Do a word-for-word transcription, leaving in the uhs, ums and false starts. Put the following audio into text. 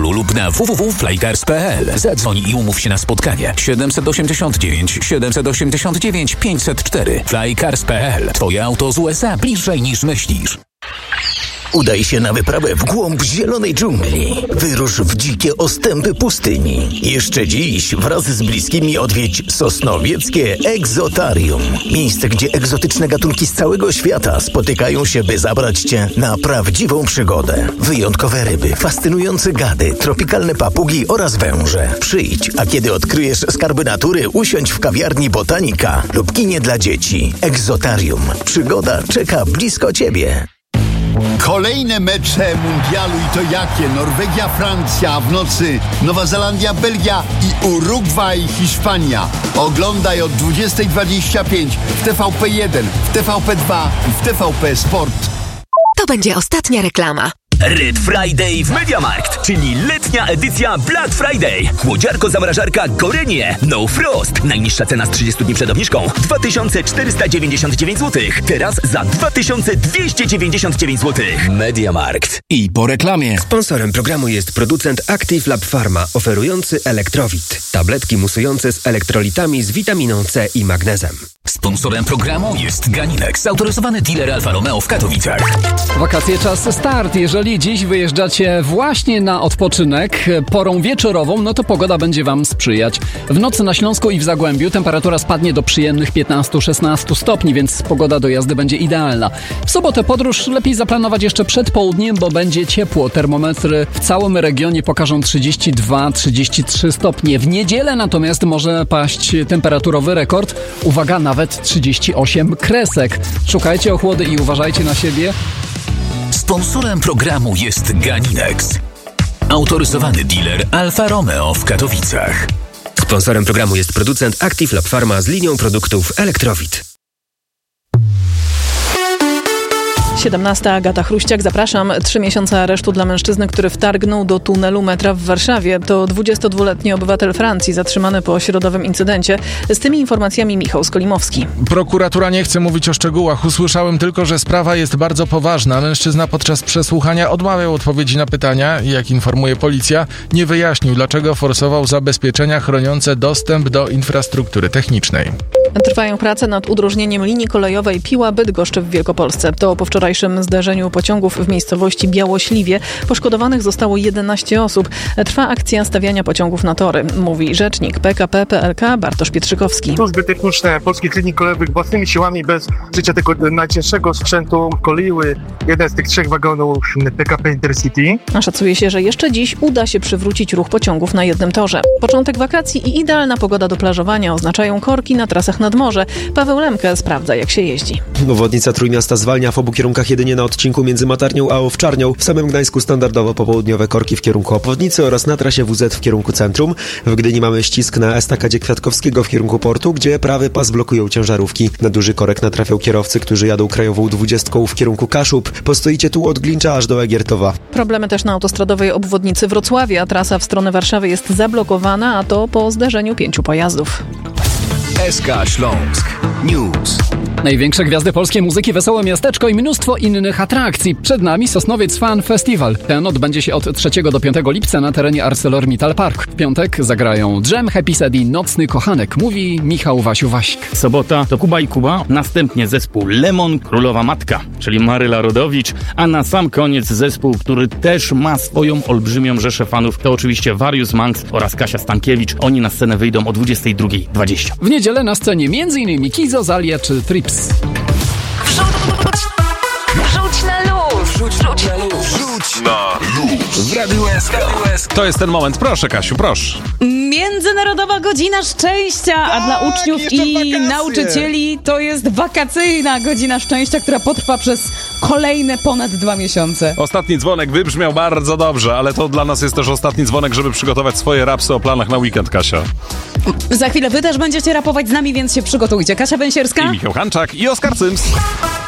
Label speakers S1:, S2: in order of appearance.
S1: Flycaru lub na w w w kropka flycars kropka p l. Zadzwoń i umów się na spotkanie. siedem osiem dziewięć, siedem osiem dziewięć, pięć zero cztery. flycars kropka p l. Twoje auto z U S A bliżej niż myślisz.
S2: Udaj się na wyprawę w głąb zielonej dżungli. Wyrusz w dzikie ostępy pustyni. Jeszcze dziś wraz z bliskimi odwiedź Sosnowieckie Egzotarium. Miejsce, gdzie egzotyczne gatunki z całego świata spotykają się, by zabrać Cię na prawdziwą przygodę. Wyjątkowe ryby, fascynujące gady, tropikalne papugi oraz węże. Przyjdź, a kiedy odkryjesz skarby natury, usiądź w kawiarni Botanika lub kinie dla dzieci. Egzotarium. Przygoda czeka blisko Ciebie.
S3: Kolejne mecze mundialu i to jakie? Norwegia, Francja, a w nocy Nowa Zelandia, Belgia i Urugwaj, Hiszpania. Oglądaj od dwudziestej dwadzieścia pięć w T V P jeden, w T V P dwa i w T V P Sport.
S4: To będzie ostatnia reklama.
S5: Red Friday w MediaMarkt, czyli letnia edycja Black Friday. Chłodziarko-zamrażarka Gorenie No Frost. Najniższa cena z trzydziestu dni przed obniżką dwa tysiące czterysta dziewięćdziesiąt dziewięć złotych. Teraz za dwa tysiące dwieście dziewięćdziesiąt dziewięć złotych. MediaMarkt.
S6: I po reklamie.
S7: Sponsorem programu jest producent Active Lab Pharma, oferujący Elektrowit. Tabletki musujące z elektrolitami z witaminą C i magnezem.
S1: Sponsorem programu jest Ganinex, autoryzowany dealer Alfa Romeo w Katowicach.
S8: Wakacje czas start. Jeżeli dziś wyjeżdżacie właśnie na odpoczynek porą wieczorową, no to pogoda będzie Wam sprzyjać. W nocy na Śląsku i w Zagłębiu temperatura spadnie do przyjemnych piętnaście do szesnastu stopni, więc pogoda do jazdy będzie idealna. W sobotę podróż lepiej zaplanować jeszcze przed południem, bo będzie ciepło. Termometry w całym regionie pokażą trzydzieści dwa trzydzieści trzy stopnie. W niedzielę natomiast może paść temperaturowy rekord. Uwaga, nawet trzydzieści osiem kresek. Szukajcie ochłody i uważajcie na siebie.
S1: Sponsorem programu jest Ganinex, autoryzowany dealer Alfa Romeo w Katowicach.
S7: Sponsorem programu jest producent Active Lab Pharma z linią produktów Elektrowit.
S9: siedemnasta Agata Chruściak, zapraszam. Trzy miesiące aresztu dla mężczyzny, który wtargnął do tunelu metra w Warszawie. To dwudziestodwuletni obywatel Francji zatrzymany po środowym incydencie. Z tymi informacjami Michał Skolimowski.
S10: Prokuratura nie chce mówić o szczegółach. Usłyszałem tylko, że sprawa jest bardzo poważna. Mężczyzna podczas przesłuchania odmawiał odpowiedzi na pytania i, jak informuje policja, nie wyjaśnił, dlaczego forsował zabezpieczenia chroniące dostęp do infrastruktury technicznej.
S9: Trwają prace nad udrożnieniem linii kolejowej Piła-Bydgoszcz w Wielkopolsce. To po wczorajszym zdarzeniu pociągów w miejscowości Białośliwie. Poszkodowanych zostało jedenaście osób. Trwa akcja stawiania pociągów na tory, mówi rzecznik P K P P L K Bartosz Pietrzykowski.
S11: Służby techniczne polskich linii kolejowych własnymi siłami, bez użycia tego najcięższego sprzętu, koleiły jeden z tych trzech wagonów P K P Intercity.
S9: A szacuje się, że jeszcze dziś uda się przywrócić ruch pociągów na jednym torze. Początek wakacji i idealna pogoda do plażowania oznaczają korki na trasach nad morze. Paweł Lemke sprawdza, jak się jeździ.
S12: Obwodnica Trójmiasta zwalnia w obu kierunkach jedynie na odcinku między Matarnią a Owczarnią. W samym Gdańsku standardowo popołudniowe korki w kierunku obwodnicy oraz na trasie W Z w kierunku centrum. W Gdyni mamy ścisk na estakadzie Kwiatkowskiego w kierunku portu, gdzie prawy pas blokują ciężarówki. Na duży korek natrafią kierowcy, którzy jadą krajową dwudziestką w kierunku Kaszub. Postoicie tu od Glincza aż do Egiertowa.
S9: Problemy też na autostradowej obwodnicy Wrocławia. Trasa w stronę Warszawy jest zablokowana, a to po zderzeniu pięciu pojazdów.
S1: S K Śląsk News.
S8: Największe gwiazdy polskiej muzyki, wesołe miasteczko i mnóstwo innych atrakcji. Przed nami Sosnowiec Fan Festival. Ten odbędzie się od trzeciego do piątego lipca na terenie ArcelorMittal Park. W piątek zagrają Dżem, Happy Sad i Nocny Kochanek, mówi Michał Wasiu-Waśk.
S13: Sobota to Kuba i Kuba, następnie zespół Lemon, Królowa Matka, czyli Maryla Rodowicz, a na sam koniec zespół, który też ma swoją olbrzymią rzeszę fanów, to oczywiście Various Monks oraz Kasia Stankiewicz. Oni na scenę wyjdą o dwudziestej drugiej dwadzieścia.
S8: W niedzielę na scenie m.in. Kizo, Zalia czy Trips.
S4: Wrzuć, wrzuć na luz. Wrzuć, wrzuć na luz.
S6: Wrzuć na luz. W Radiu S K. To jest ten moment. Proszę, Kasiu, proszę.
S14: Międzynarodowa Godzina Szczęścia, a tak, dla uczniów i wakacje. Nauczycieli to jest wakacyjna Godzina Szczęścia, która potrwa przez kolejne ponad dwa miesiące.
S6: Ostatni dzwonek wybrzmiał bardzo dobrze, ale to dla nas jest też ostatni dzwonek, żeby przygotować swoje rapsy o planach na weekend, Kasia.
S14: Za chwilę wy też będziecie rapować z nami, więc się przygotujcie. Kasia Węsierska
S6: i Michał Hanczak i Oskar Cyms.